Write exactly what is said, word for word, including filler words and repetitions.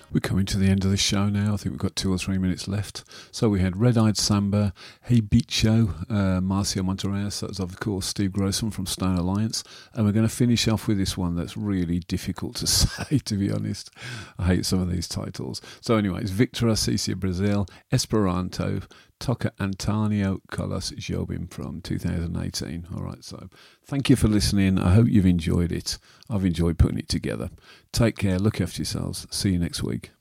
We're coming to the end of the show now. I think we've got two or three minutes left. So we had Red Eyed Samba, Hey Beat Show, uh, Marcio Monterreyes. That was, of course, Steve Grossman from Stone Alliance. And we're going to finish off with this one that's really difficult to say, to be honest. I hate some of these titles. So anyways, Victor Assis Brazil, Esperanto, Toca Antonio Carlos Jobim from two thousand eighteen. All right, so thank you for listening. I hope you've enjoyed it. I've enjoyed putting it together. Take care. Look after yourselves. See you next week.